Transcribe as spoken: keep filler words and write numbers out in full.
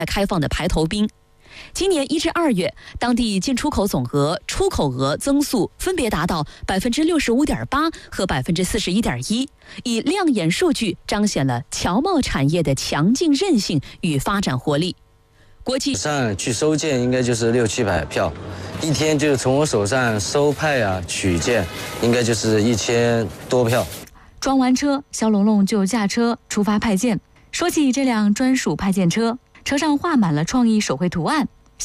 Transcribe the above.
开放的排头兵。今年一至二月，当地进出口总额、出口额增速分别达到百分之六十五点八和百分之四十一点一，以亮眼数据彰显了侨贸产业的强劲韧性与发展活力。国际上去收件应该就是六七百票，一天就是从我手上收派啊取件，应该就是一千多票。 装完车，肖龙龙就驾车出发派件。说起这辆专属派件车，车上画满了创意手绘图案，